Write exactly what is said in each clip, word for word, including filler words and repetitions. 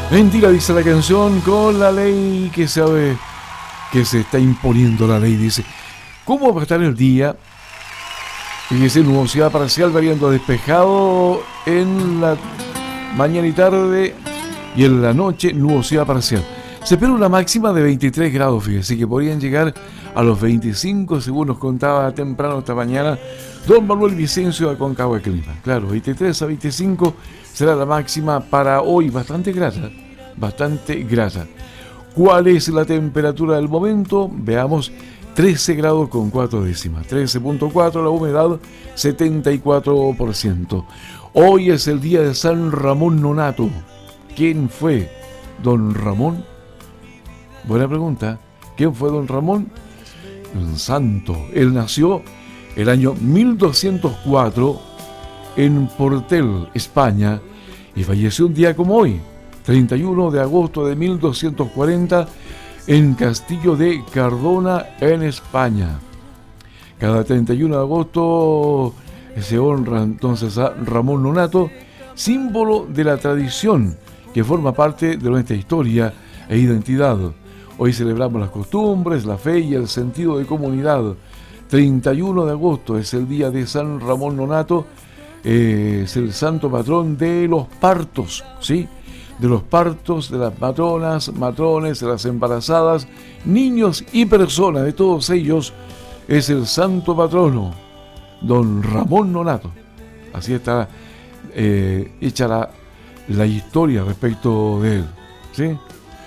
Mentira, dice la canción, con la ley que sabe que se está imponiendo la ley, dice. ¿Cómo va a estar el día? Fíjese, nubosidad parcial, variando despejado en la mañana y tarde, y en la noche nubosidad parcial. Se espera una máxima de veintitrés grados, fíjese, que podrían llegar a los veinticinco, según nos contaba temprano esta mañana don Manuel Vicencio de Aconcagua Clima. Claro, veintitrés a veinticinco será la máxima para hoy, bastante grata, bastante grata. ¿Cuál es la temperatura del momento? Veamos, trece grados con cuatro décimas, trece punto cuatro, la humedad setenta y cuatro por ciento. Hoy es el día de San Ramón Nonato. ¿Quién fue don Ramón? Buena pregunta. ¿Quién fue don Ramón? Un santo. Él nació el año mil doscientos cuatro en Portel, España, y falleció un día como hoy, treinta y uno de agosto de mil doscientos cuarenta, en Castillo de Cardona, en España. Cada treinta y uno de agosto se honra entonces a Ramón Nonato, símbolo de la tradición que forma parte de nuestra historia e identidad. Hoy celebramos las costumbres, la fe y el sentido de comunidad. treinta y uno de agosto es el día de San Ramón Nonato, eh, es el santo patrón de los partos, ¿sí? De los partos, de las matronas, matrones, de las embarazadas, niños y personas, de todos ellos es el santo patrono, don Ramón Nonato. Así está eh, hecha la, la historia respecto de él, ¿sí?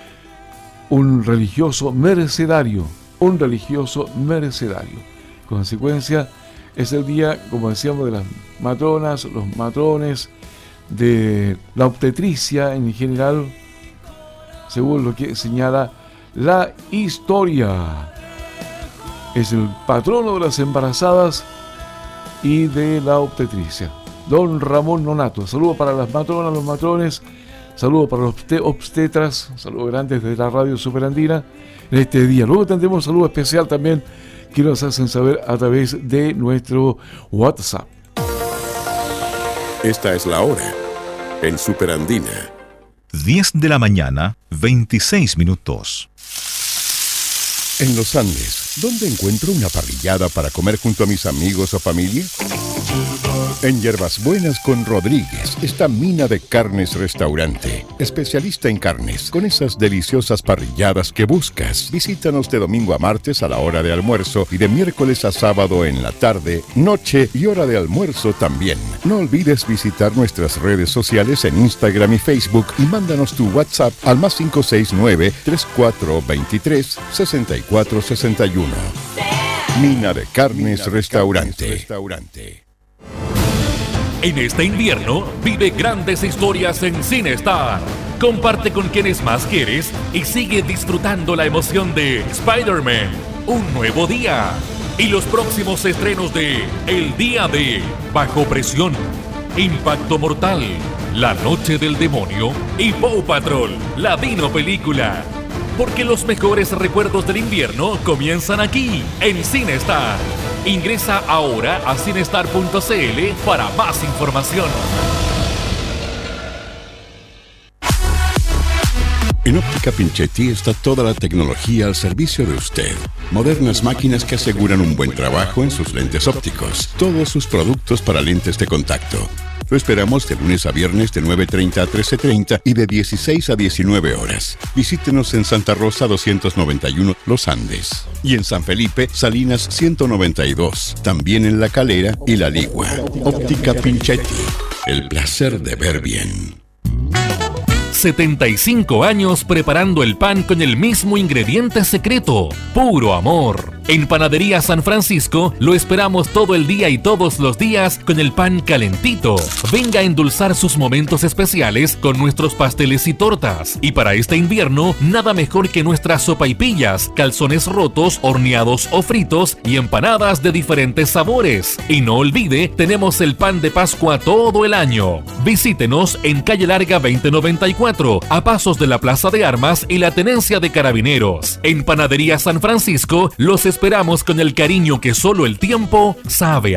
Un religioso mercedario, un religioso mercedario. Consecuencia, es el día, como decíamos, de las matronas, los matrones, de la obstetricia en general, según lo que señala la historia. Es el patrono de las embarazadas y de la obstetricia, don Ramón Nonato. Saludos para las matronas, los matrones, saludos para los obstetras, saludos grandes de la radio Superandina en este día. Luego tendremos un saludo especial también que nos hacen saber a través de nuestro WhatsApp. Esta es la hora en Superandina. diez de la mañana, veintiséis minutos. En los Andes, ¿dónde encuentro una parrillada para comer junto a mis amigos o familia? En Hierbas Buenas con Rodríguez está Mina de Carnes Restaurante, especialista en carnes, con esas deliciosas parrilladas que buscas. Visítanos de domingo a martes a la hora de almuerzo y de miércoles a sábado en la tarde, noche y hora de almuerzo también. No olvides visitar nuestras redes sociales en Instagram y Facebook y mándanos tu WhatsApp al más cinco seis nueve, tres cuatro dos tres, seis cuatro seis uno. Mina de Carnes Restaurante. En este invierno, vive grandes historias en CineStar. Comparte con quienes más quieres y sigue disfrutando la emoción de Spider-Man, Un Nuevo Día. Y los próximos estrenos de El Día de Bajo Presión, Impacto Mortal, La Noche del Demonio y Paw Patrol, la Dino Película. Porque los mejores recuerdos del invierno comienzan aquí, en CineStar. Ingresa ahora a cinestar punto c l para más información. En Óptica Pinchetti está toda la tecnología al servicio de usted. Modernas máquinas que aseguran un buen trabajo en sus lentes ópticos. Todos sus productos para lentes de contacto. Lo esperamos de lunes a viernes de nueve treinta a trece treinta y de dieciséis a diecinueve horas. Visítenos en Santa Rosa doscientos noventa y uno Los Andes. Y en San Felipe, Salinas ciento noventa y dos. También en La Calera y La Ligua. Óptica Pinchetti. El placer de ver bien. setenta y cinco años preparando el pan con el mismo ingrediente secreto, puro amor. En Panadería San Francisco lo esperamos todo el día y todos los días con el pan calentito. Venga a endulzar sus momentos especiales con nuestros pasteles y tortas. Y para este invierno, nada mejor que nuestras sopaipillas, calzones rotos, horneados o fritos y empanadas de diferentes sabores. Y no olvide, tenemos el pan de Pascua todo el año. Visítenos en Calle Larga veinte noventa y cuatro, a pasos de la Plaza de Armas y la Tenencia de Carabineros. En Panadería San Francisco los esperamos con el cariño que solo el tiempo sabe